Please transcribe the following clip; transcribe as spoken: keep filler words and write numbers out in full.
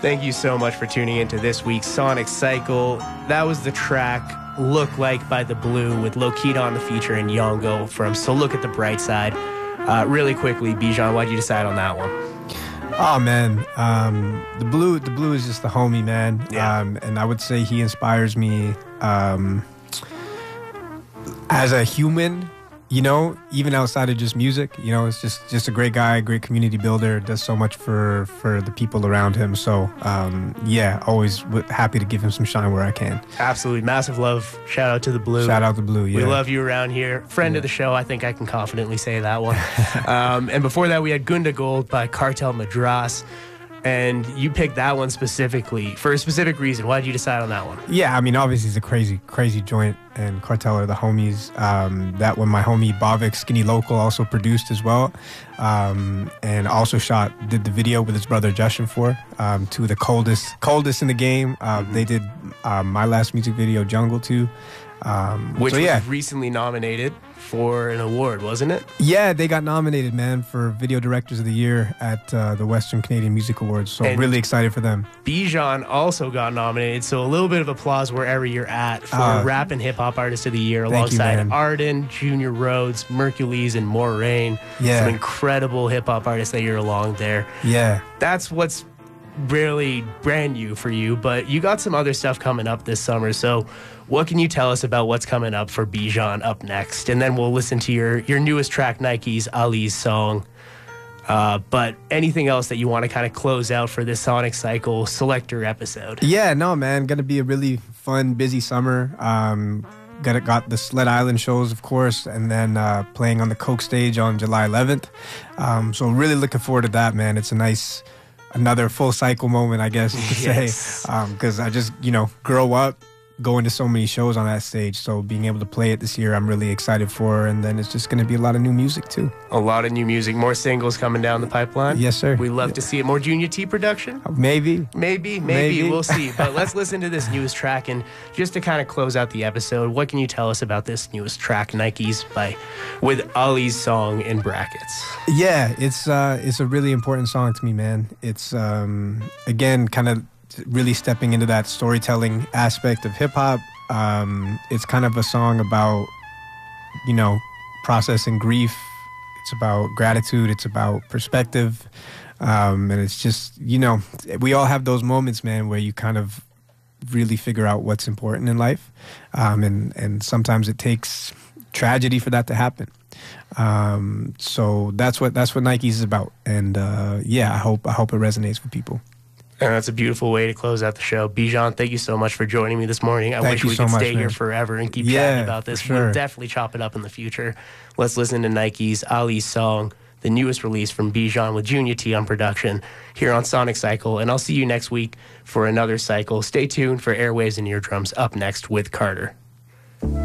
Thank you so much for tuning into this week's Sonic Cycle. That was the track Look Like by The Blue with Lokita on the feature and Yongo from So Look at the Bright Side. Uh, really quickly, Bijan, why'd you decide on that one? Oh man, um, the blue, the blue is just the homie, man. Yeah. Um, and I would say he inspires me um, as a human. You know, even outside of just music. You know, it's just just a great guy, great community builder. Does so much for for the people around him. So um, yeah, always w- happy to give him some shine where I can. Absolutely, massive love. Shout out to the Blue. Shout out to Blue. Yeah, we love you around here. Friend yeah. of the show. I think I can confidently say that one. um, and before that, we had Gunda Gold by Cartel Madras. And you picked that one specifically for a specific reason. Why did you decide on that one? Yeah, I mean, obviously it's a crazy, crazy joint, and Cartel are the homies. Um, that one, my homie Bavik Skinny Local also produced as well, um, and also shot, did the video with his brother Justin for um, two of the coldest, coldest in the game. Uh, mm-hmm. They did uh, my last music video, Jungle Two, um, which so, yeah. was recently nominated for an award, wasn't it? Yeah, they got nominated, man, for Video Directors of the Year at uh, the Western Canadian Music Awards. So and really excited for them. Bijan also got nominated, so a little bit of applause wherever you're at for uh, Rap and Hip Hop Artist of the Year, alongside you, Arden, Junior Rhodes, Mercules, and Moraine. Yeah, some incredible hip hop artists that you're along there. Yeah, that's what's really brand new for you, but you got some other stuff coming up this summer. So what can you tell us about what's coming up for Bijan up next? And then we'll listen to your, your newest track, Nike's Ali's Song. Uh, but anything else that you want to kind of close out for this Sonic Cycle Selector episode? Yeah, no, man. Going to be a really fun, busy summer. Um, got, got the Sled Island shows, of course, and then uh, playing on the Coke stage on July eleventh. Um, so really looking forward to that, man. It's a nice... another full cycle moment, I guess you could yes. say, because um, I just, you know, grow up going to so many shows on that stage. So being able to play it this year, I'm really excited for. And then it's just going to be a lot of new music too. A lot of new music, more singles coming down the pipeline. Yes, sir. We love yeah. to see it. More Junior T production? Maybe. Maybe, maybe. Maybe. We'll see. But let's listen to this newest track. And just to kind of close out the episode, what can you tell us about this newest track, Nike's, by with Ali's Song in brackets? Yeah, it's uh, it's a really important song to me, man. It's, um, again, kind of really stepping into that storytelling aspect of hip-hop. Um, it's kind of a song about, you know, processing grief. It's about gratitude. It's about perspective. Um, and it's just, you know, we all have those moments, man, where you kind of really figure out what's important in life. Um, and, and sometimes it takes tragedy for that to happen. Um, so that's what, that's what Nike's is about. And, uh, yeah, I hope, I hope it resonates with people. And that's a beautiful way to close out the show. Bijan, thank you so much for joining me this morning. I thank wish you we so could much, stay man. here forever and keep yeah, chatting about this. For sure. We'll definitely chop it up in the future. Let's listen to Nike's Ali's Song, the newest release from Bijan with Junior T on production here on Sonic Cycle. And I'll see you next week for another cycle. Stay tuned for Airwaves and Eardrums up next with Carter.